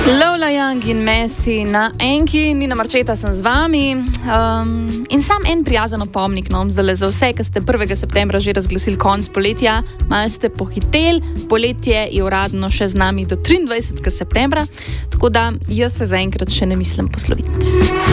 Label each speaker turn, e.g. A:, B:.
A: Lola Young in Messi na enki, Nina Marčeta sem z vami. In sam en prijazen opomnik, zdaj za vse, ki ste 1. septembra že razglasili konc poletja, malo ste pohiteli, poletje je uradno še z nami do 23. septembra, tako da jaz se zaenkrat še ne mislim posloviti.